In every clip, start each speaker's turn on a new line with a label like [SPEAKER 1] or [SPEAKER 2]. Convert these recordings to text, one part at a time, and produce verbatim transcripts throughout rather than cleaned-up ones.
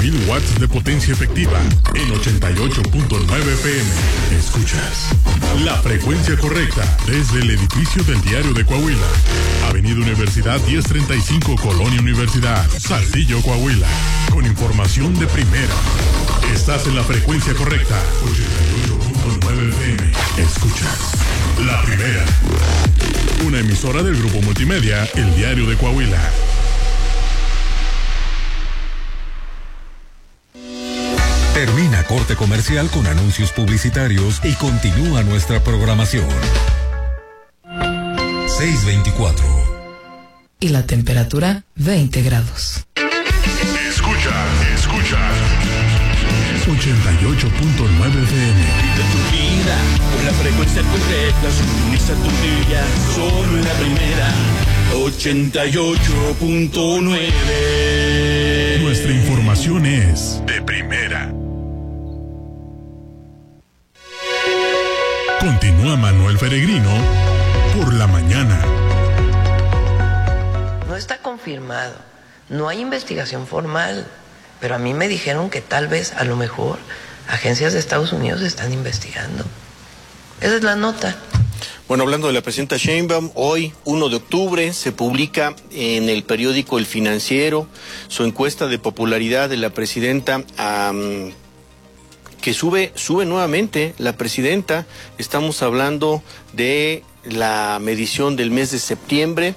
[SPEAKER 1] mil watts de potencia efectiva en ochenta y ocho punto nueve F M. Escuchas la frecuencia correcta desde el edificio del Diario de Coahuila. Avenida Universidad diez treinta y cinco, Colonia Universidad, Saltillo, Coahuila. Con información de primera. Estás en la frecuencia correcta. ochenta y ocho punto nueve F M. Escuchas la primera. Una emisora del grupo multimedia El Diario de Coahuila.
[SPEAKER 2] Termina corte comercial con anuncios publicitarios y continúa nuestra programación. seis veinticuatro.
[SPEAKER 3] Y la temperatura veinte grados.
[SPEAKER 1] Escucha, escucha. ochenta y ocho punto nueve F M.
[SPEAKER 4] Vive tu vida con la frecuencia correcta, sintoniza tu día solo en la primera. ochenta y ocho punto nueve.
[SPEAKER 1] Nuestra información es de primera. Continúa Manuel Peregrino por la mañana.
[SPEAKER 5] No está confirmado, no hay investigación formal, pero a mí me dijeron que tal vez, a lo mejor, agencias de Estados Unidos están investigando. Esa es la nota.
[SPEAKER 6] Bueno, hablando de la presidenta Sheinbaum, hoy, uno de octubre, se publica en el periódico El Financiero su encuesta de popularidad de la presidenta, um, que sube, sube nuevamente la presidenta. Estamos hablando de la medición del mes de septiembre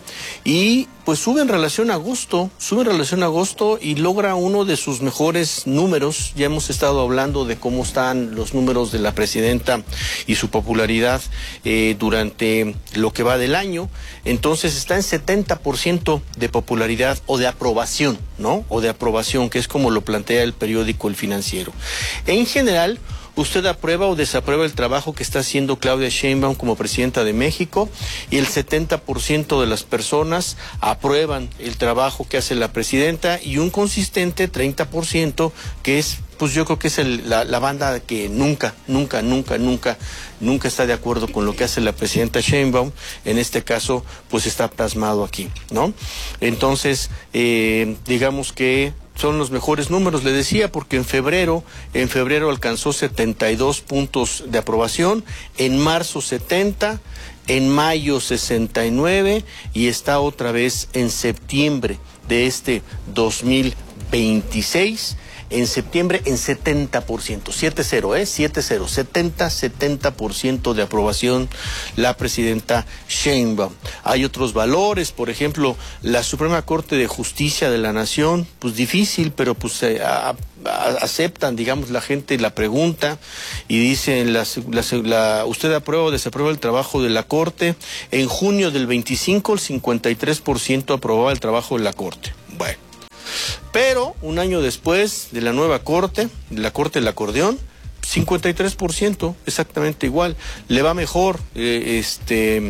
[SPEAKER 6] y pues sube en relación a agosto, sube en relación a agosto y logra uno de sus mejores números. Ya hemos estado hablando de cómo están los números de la presidenta y su popularidad eh, durante lo que va del año. Entonces está en setenta por ciento de popularidad o de aprobación, ¿no? O de aprobación, que es como lo plantea el periódico El Financiero. En general, ¿usted aprueba o desaprueba el trabajo que está haciendo Claudia Sheinbaum como presidenta de México? Y el setenta por ciento de las personas aprueban el trabajo que hace la presidenta y un consistente treinta por ciento que es, pues yo creo que es el, la, la banda que nunca, nunca, nunca, nunca, nunca está de acuerdo con lo que hace la presidenta Sheinbaum. En este caso, pues está plasmado aquí, ¿no? Entonces, eh, digamos que son los mejores números, le decía, porque en febrero, en febrero alcanzó setenta y dos puntos de aprobación, en marzo setenta, en mayo sesenta y nueve y está otra vez en septiembre de este dos mil veintiséis. En septiembre en setenta por ciento, siete cero, ¿eh? siete cero, setenta, setenta por ciento de aprobación la presidenta Sheinbaum. Hay otros valores, por ejemplo, la Suprema Corte de Justicia de la Nación, pues difícil, pero pues eh, a, a, aceptan, digamos, la gente la pregunta y dicen, la, la, la, ¿usted aprueba o desaprueba el trabajo de la Corte? En junio del veinticinco, el cincuenta y tres por ciento aprobaba el trabajo de la Corte. Bueno. Pero un año después de la nueva corte, de la corte del acordeón, cincuenta y tres por ciento, exactamente igual. Le va mejor, eh, este,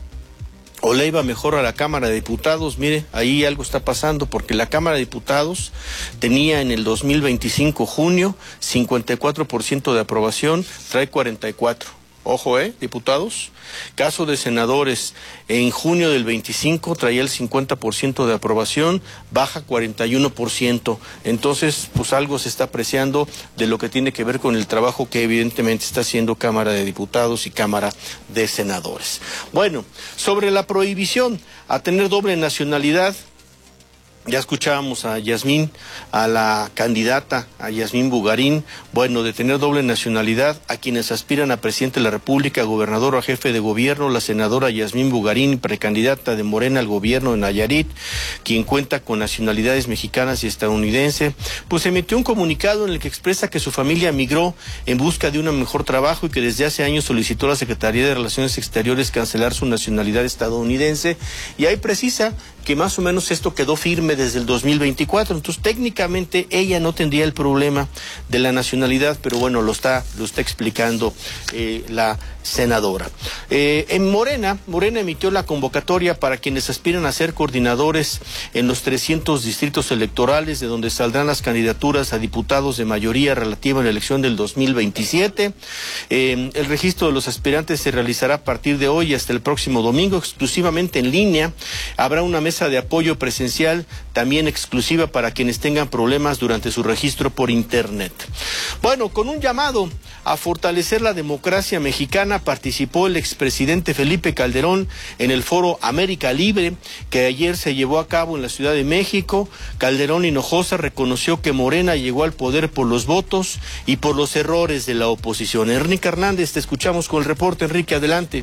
[SPEAKER 6] o le iba mejor a la Cámara de Diputados. Mire, ahí algo está pasando, porque la Cámara de Diputados tenía en el dos mil veinticinco, junio, cincuenta y cuatro por ciento de aprobación, trae cuarenta y cuatro. Ojo, eh, diputados. Caso de senadores, en junio del veinticinco traía el cincuenta por ciento de aprobación, baja cuarenta y uno por ciento. Entonces, pues algo se está apreciando de lo que tiene que ver con el trabajo que evidentemente está haciendo Cámara de Diputados y Cámara de Senadores. Bueno, sobre la prohibición a tener doble nacionalidad, ya escuchábamos a Yasmín, a la candidata, a Yasmín Bugarín, bueno, de tener doble nacionalidad, a quienes aspiran a presidente de la República, gobernador o a jefe de gobierno, la senadora Yasmín Bugarín, precandidata de Morena al gobierno de Nayarit, quien cuenta con nacionalidades mexicanas y estadounidense, pues emitió un comunicado en el que expresa que su familia migró en busca de un mejor trabajo y que desde hace años solicitó a la Secretaría de Relaciones Exteriores cancelar su nacionalidad estadounidense, y ahí precisa que más o menos esto quedó firme desde el dos mil veinticuatro, entonces técnicamente ella no tendría el problema de la nacionalidad, pero bueno, lo está, lo está explicando eh, la senadora. Eh, en Morena, Morena emitió la convocatoria para quienes aspiran a ser coordinadores en los trescientos distritos electorales, de donde saldrán las candidaturas a diputados de mayoría relativa a la elección del dos mil veintisiete. Eh, el registro de los aspirantes se realizará a partir de hoy hasta el próximo domingo, exclusivamente en línea. Habrá una mesa de apoyo presencial, también exclusiva para quienes tengan problemas durante su registro por internet. Bueno, con un llamado a fortalecer la democracia mexicana, participó el expresidente Felipe Calderón en el foro América Libre, que ayer se llevó a cabo en la Ciudad de México. Calderón Hinojosa reconoció que Morena llegó al poder por los votos y por los errores de la oposición. Enrique Hernández, te escuchamos con el reporte. Enrique, adelante.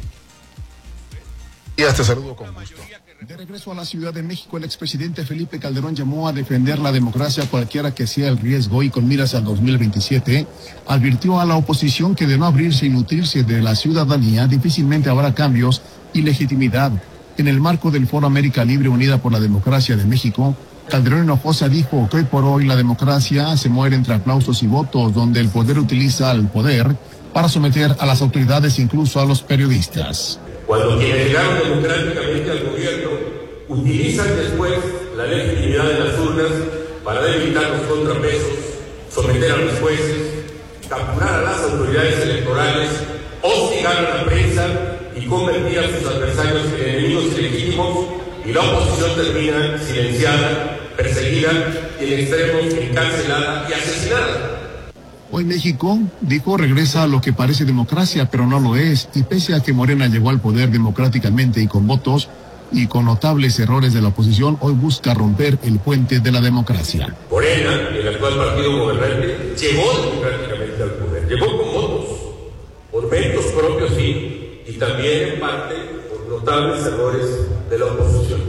[SPEAKER 7] Ya te saludo con gusto. De regreso a la Ciudad de México, el expresidente Felipe Calderón llamó a defender la democracia cualquiera que sea el riesgo y con miras al dos mil veintisiete, advirtió a la oposición que de no abrirse y nutrirse de la ciudadanía, difícilmente habrá cambios y legitimidad. En el marco del Foro América Libre Unida por la Democracia de México, Calderón Hinojosa dijo que hoy por hoy la democracia se muere entre aplausos y votos, donde el poder utiliza al poder para someter a las autoridades, incluso a los periodistas.
[SPEAKER 8] Cuando quienes llegaron democráticamente al gobierno utilizan después la legitimidad de las urnas para debilitar los contrapesos, someter a los jueces, capturar a las autoridades electorales, hostigar a la prensa y convertir a sus adversarios en enemigos ilegítimos, y la oposición termina silenciada, perseguida y en extremos encarcelada y asesinada.
[SPEAKER 7] Hoy México, dijo, regresa a lo que parece democracia, pero no lo es, y pese a que Morena llegó al poder democráticamente y con votos, y con notables errores de la oposición, hoy busca romper el puente de la democracia.
[SPEAKER 8] Morena, el actual partido gobernante, llegó democráticamente al poder, llegó con votos, por méritos propios sí, y también en parte por notables errores de la oposición.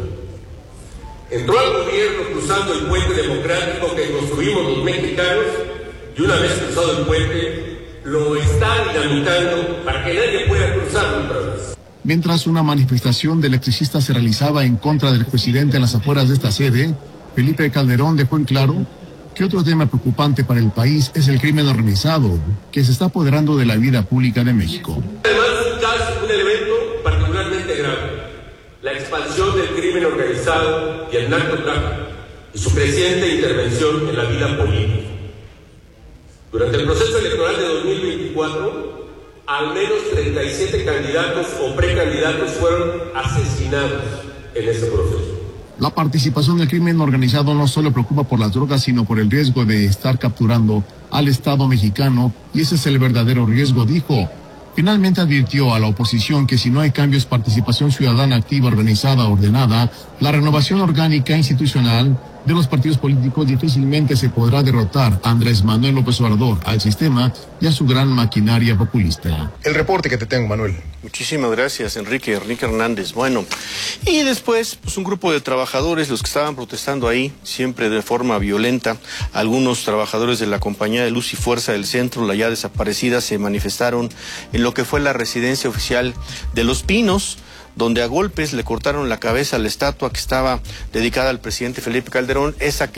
[SPEAKER 8] Entró al gobierno cruzando el puente democrático que construimos los mexicanos, y una vez cruzado el puente, lo está dinamitando para que nadie pueda cruzarlo otra vez.
[SPEAKER 7] Mientras una manifestación de electricistas se realizaba en contra del presidente en las afueras de esta sede, Felipe Calderón dejó en claro que otro tema preocupante para el país es el crimen organizado, que se está apoderando de la vida pública de México.
[SPEAKER 8] Además, un caso, un elemento particularmente grave, la expansión del crimen organizado y el narcotráfico, y su creciente intervención en la vida política. Durante el proceso electoral de dos mil veinticuatro, al menos treinta y siete candidatos o precandidatos fueron asesinados en ese proceso.
[SPEAKER 7] La participación del crimen organizado no solo preocupa por las drogas, sino por el riesgo de estar capturando al Estado mexicano, y ese es el verdadero riesgo, dijo. Finalmente advirtió a la oposición que si no hay cambios, participación ciudadana activa, organizada, ordenada, la renovación orgánica institucional de los partidos políticos, difícilmente se podrá derrotar a Andrés Manuel López Obrador, al sistema y a su gran maquinaria populista.
[SPEAKER 9] El reporte que te tengo, Manuel.
[SPEAKER 6] Muchísimas gracias, Enrique, Enrique Hernández. Bueno, y después, pues un grupo de trabajadores, los que estaban protestando ahí, siempre de forma violenta, algunos trabajadores de la Compañía de Luz y Fuerza del Centro, la ya desaparecida, se manifestaron en lo que fue la residencia oficial de Los Pinos, donde a golpes le cortaron la cabeza a la estatua que estaba dedicada al presidente Felipe Calderón, esa que